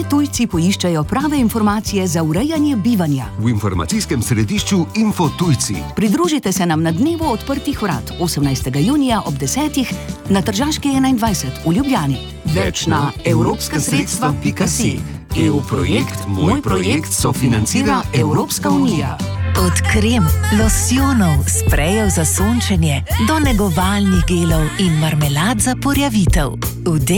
tujci poiščejo prave informacije za urejanje bivanja. V informacijskem središču Infotujci. Pridružite se nam na dnevu odprtih vrat 18. junija ob 10. na Tržaški 21 v Ljubljani. Več na evropskasredstva.si. EU projekt Moj projekt sofinancira Evropska unija. Od krem, losjonov, sprejev za sončenje do negovalnih gelov in marmelad za porjavitev.